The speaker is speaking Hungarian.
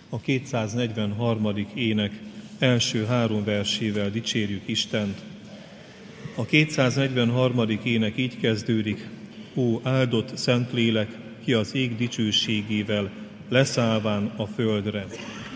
A 243. ének első 3 versével dicsérjük Istent. A 243. ének így kezdődik: Ó, áldott Szentlélek, ki az ég dicsőségével leszállván a földre.